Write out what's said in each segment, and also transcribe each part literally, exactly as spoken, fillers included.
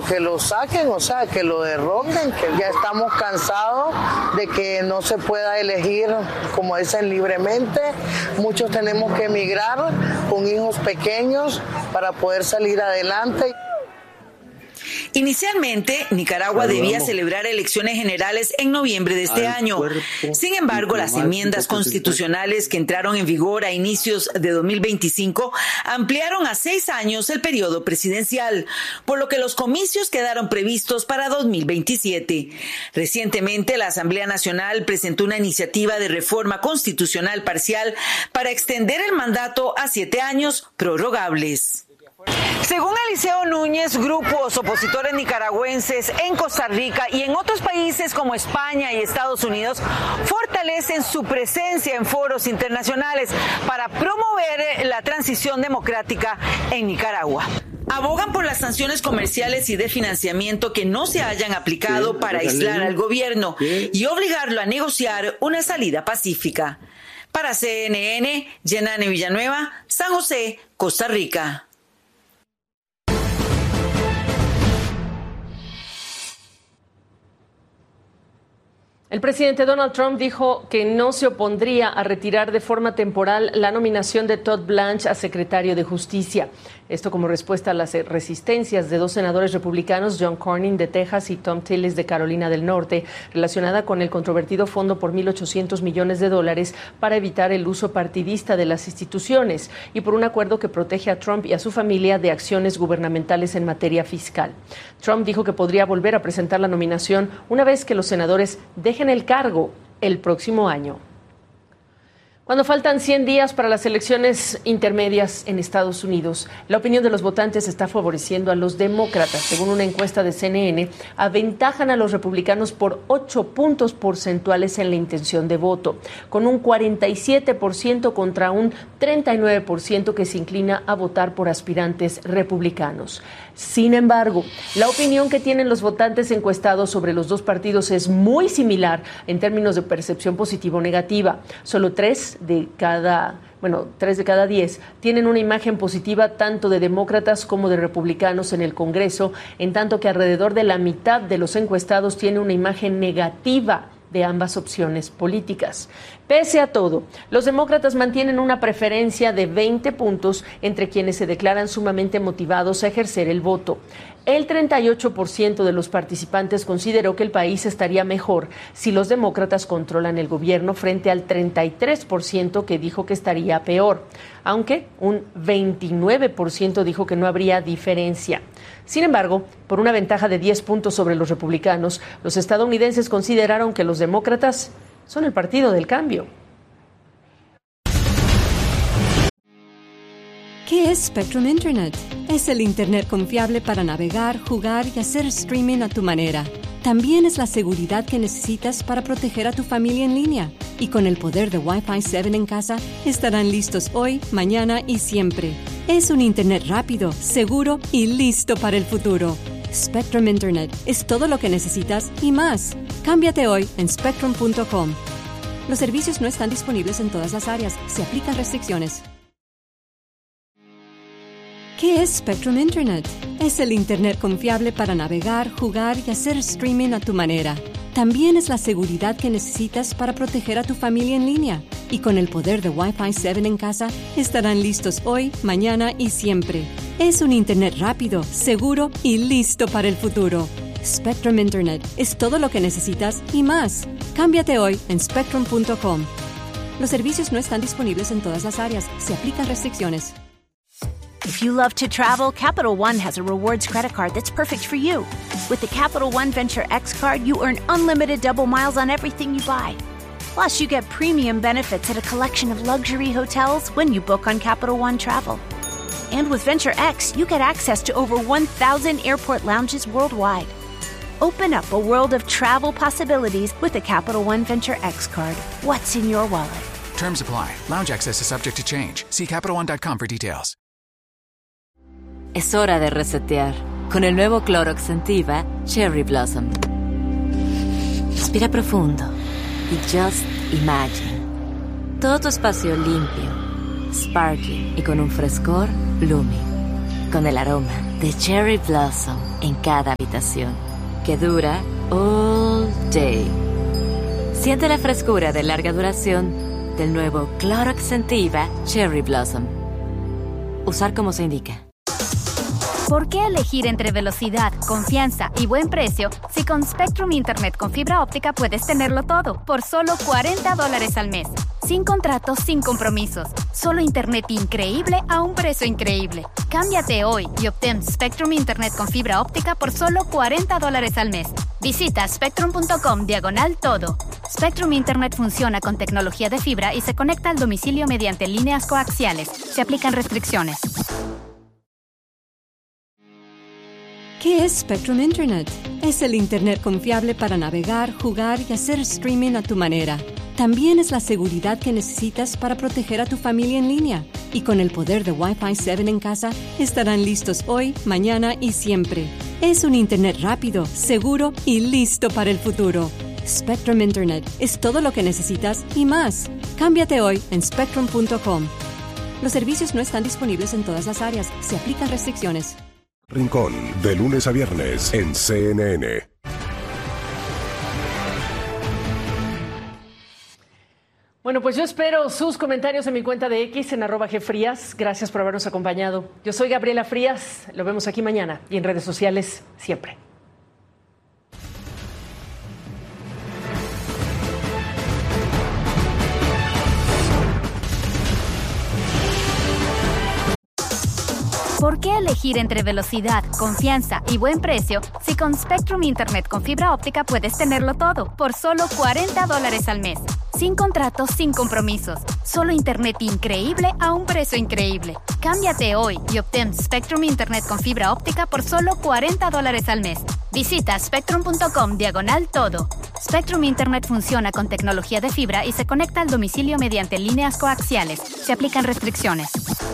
que lo saquen, o sea, que lo derroten, que ya estamos cansados de que no se pueda elegir, como dicen, libremente. Muchos tenemos que emigrar con hijos pequeños para poder salir adelante. Inicialmente, Nicaragua debía celebrar elecciones generales en noviembre de este año. Sin embargo, las enmiendas constitucionales que entraron en vigor a inicios de dos mil veinticinco ampliaron a seis años el periodo presidencial, por lo que los comicios quedaron previstos para dos mil veintisiete. Recientemente, la Asamblea Nacional presentó una iniciativa de reforma constitucional parcial para extender el mandato a siete años prorrogables. Según Eliseo Núñez, grupos opositores nicaragüenses en Costa Rica y en otros países como España y Estados Unidos fortalecen su presencia en foros internacionales para promover la transición democrática en Nicaragua. Abogan por las sanciones comerciales y de financiamiento que no se hayan aplicado para aislar al gobierno y obligarlo a negociar una salida pacífica. Para C N N, Yanane Villanueva, San José, Costa Rica. El presidente Donald Trump dijo que no se opondría a retirar de forma temporal la nominación de Todd Blanche a secretario de Justicia. Esto como respuesta a las resistencias de dos senadores republicanos, John Cornyn de Texas y Thom Tillis de Carolina del Norte, relacionada con el controvertido fondo por mil ochocientos millones de dólares para evitar el uso partidista de las instituciones y por un acuerdo que protege a Trump y a su familia de acciones gubernamentales en materia fiscal. Trump dijo que podría volver a presentar la nominación una vez que los senadores dejen el cargo el próximo año. Cuando faltan cien días para las elecciones intermedias en Estados Unidos, la opinión de los votantes está favoreciendo a los demócratas. Según una encuesta de C N N, aventajan a los republicanos por ocho puntos porcentuales en la intención de voto, con un cuarenta y siete por ciento contra un treinta y nueve por ciento que se inclina a votar por aspirantes republicanos. Sin embargo, la opinión que tienen los votantes encuestados sobre los dos partidos es muy similar en términos de percepción positiva o negativa. Solo tres de cada, bueno, tres de cada diez tienen una imagen positiva tanto de demócratas como de republicanos en el Congreso, en tanto que alrededor de la mitad de los encuestados tiene una imagen negativa de ambas opciones políticas. Pese a todo, los demócratas mantienen una preferencia de veinte puntos entre quienes se declaran sumamente motivados a ejercer el voto. El treinta y ocho por ciento de los participantes consideró que el país estaría mejor si los demócratas controlan el gobierno, frente al treinta y tres por ciento que dijo que estaría peor, aunque un veintinueve por ciento dijo que no habría diferencia. Sin embargo, por una ventaja de diez puntos sobre los republicanos, los estadounidenses consideraron que los demócratas son el partido del cambio. ¿Qué es Spectrum Internet? Es el Internet confiable para navegar, jugar y hacer streaming a tu manera. También es la seguridad que necesitas para proteger a tu familia en línea. Y con el poder de Wi-Fi siete en casa, estarán listos hoy, mañana y siempre. Es un Internet rápido, seguro y listo para el futuro. Spectrum Internet es todo lo que necesitas y más. Cámbiate hoy en spectrum punto com. Los servicios no están disponibles en todas las áreas. Se aplican restricciones. ¿Qué es Spectrum Internet? Es el Internet confiable para navegar, jugar y hacer streaming a tu manera. También es la seguridad que necesitas para proteger a tu familia en línea. Y con el poder de Wi-Fi siete en casa, estarán listos hoy, mañana y siempre. Es un Internet rápido, seguro y listo para el futuro. Spectrum Internet es todo lo que necesitas y más. Cámbiate hoy en spectrum punto com. Los servicios no están disponibles en todas las áreas. Se aplican restricciones. If you love to travel, Capital One has a rewards credit card that's perfect for you. With the Capital One Venture X card, you earn unlimited double miles on everything you buy. Plus, you get premium benefits at a collection of luxury hotels when you book on Capital One Travel. And with Venture X, you get access to over one thousand airport lounges worldwide. Open up a world of travel possibilities with the Capital One Venture X card. What's in your wallet? Terms apply. Lounge access is subject to change. See Capital One dot com for details. Es hora de resetear con el nuevo Clorox Scentiva Cherry Blossom. Respira profundo y just imagine. Todo tu espacio limpio, sparkling y con un frescor blooming. Con el aroma de Cherry Blossom en cada habitación, que dura all day. Siente la frescura de larga duración del nuevo Clorox Scentiva Cherry Blossom. Usar como se indica. ¿Por qué elegir entre velocidad, confianza y buen precio si con Spectrum Internet con fibra óptica puedes tenerlo todo por solo cuarenta dólares al mes? Sin contratos, sin compromisos. Solo internet increíble a un precio increíble. Cámbiate hoy y obtén Spectrum Internet con fibra óptica por solo cuarenta dólares al mes. Visita spectrum.com diagonal todo. Spectrum Internet funciona con tecnología de fibra y se conecta al domicilio mediante líneas coaxiales. Se aplican restricciones. ¿Qué es Spectrum Internet? Es el Internet confiable para navegar, jugar y hacer streaming a tu manera. También es la seguridad que necesitas para proteger a tu familia en línea. Y con el poder de Wi-Fi siete en casa, estarán listos hoy, mañana y siempre. Es un Internet rápido, seguro y listo para el futuro. Spectrum Internet es todo lo que necesitas y más. Cámbiate hoy en spectrum punto com. Los servicios no están disponibles en todas las áreas. Se aplican restricciones. Rincón, de lunes a viernes en C N N. Bueno, pues yo espero sus comentarios en mi cuenta de X en arroba gfrías. Gracias por habernos acompañado. Yo soy Gabriela Frías. Lo vemos aquí mañana y en redes sociales siempre. ¿Por qué elegir entre velocidad, confianza y buen precio si con Spectrum Internet con fibra óptica puedes tenerlo todo por solo cuarenta dólares al mes? Sin contratos, sin compromisos. Solo internet increíble a un precio increíble. Cámbiate hoy y obtén Spectrum Internet con fibra óptica por solo cuarenta dólares al mes. Visita spectrum.com diagonal todo. Spectrum Internet funciona con tecnología de fibra y se conecta al domicilio mediante líneas coaxiales. Se aplican restricciones.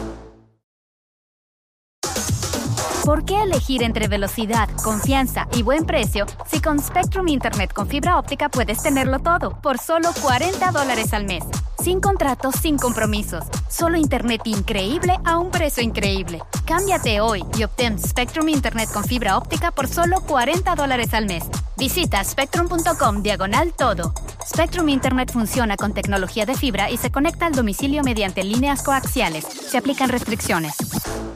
¿Por qué elegir entre velocidad, confianza y buen precio si con Spectrum Internet con fibra óptica puedes tenerlo todo por solo cuarenta dólares al mes? Sin contratos, sin compromisos. Solo internet increíble a un precio increíble. Cámbiate hoy y obtén Spectrum Internet con fibra óptica por solo cuarenta dólares al mes. Visita spectrum.com diagonal todo. Spectrum Internet funciona con tecnología de fibra y se conecta al domicilio mediante líneas coaxiales. Se aplican restricciones.